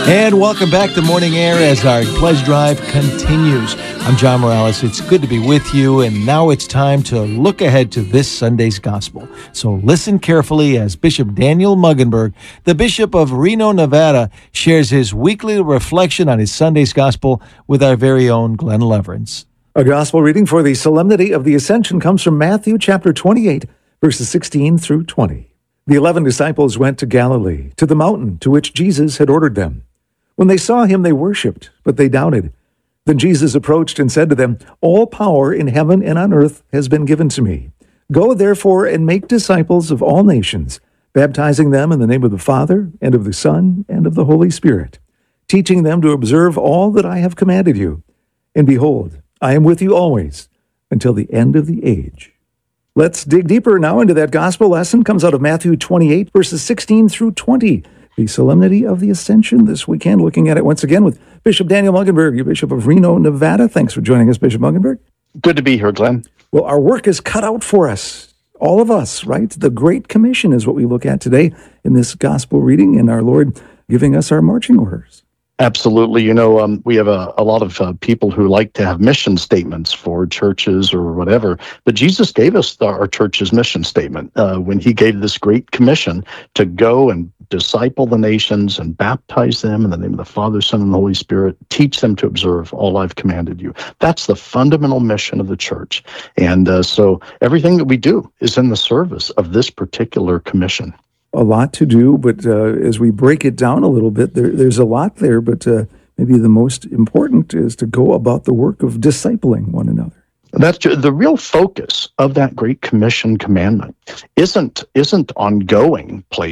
And welcome back to Morning Air as our pledge drive continues. I'm John Morales. It's good to be with you, and now it's time to look ahead to this Sunday's gospel. So listen carefully as Bishop Daniel Muggenberg, the Bishop of Reno, Nevada, shares his weekly reflection on his Sunday's gospel with our very own Glenn Leverance. A gospel reading for the Solemnity of the Ascension comes from Matthew chapter 28, verses 16 through 20. The 11 disciples went to Galilee, to the mountain to which Jesus had ordered them. When they saw him, they worshipped, but they doubted. Then Jesus approached and said to them, "All power in heaven and on earth has been given to me. Go therefore and make disciples of all nations, baptizing them in the name of the Father, and of the Son, and of the Holy Spirit, teaching them to observe all that I have commanded you. And behold, I am with you always, until the end of the age." Let's dig deeper now into that gospel lesson. It comes out of Matthew 28, verses 16 through 20. The Solemnity of the Ascension this weekend, looking at it once again with Bishop Daniel Muggenberg, Bishop of Reno, Nevada. Thanks for joining us, Bishop Muggenberg. Good to be here, Glenn. Well, our work is cut out for us, all of us, right? The Great Commission is what we look at today in this gospel reading, and our Lord giving us our marching orders. Absolutely. We have a lot of people who like to have mission statements for churches or whatever, but Jesus gave us our church's mission statement when he gave this great commission to go and disciple the nations and baptize them in the name of the Father, Son, and the Holy Spirit, teach them to observe all I've commanded you. That's the fundamental mission of the church. And so everything that we do is in the service of this particular commission. A lot to do, but as we break it down a little bit, there's a lot there, but maybe the most important is to go about the work of discipling one another. That's the real focus of that Great Commission commandment. Isn't ongoing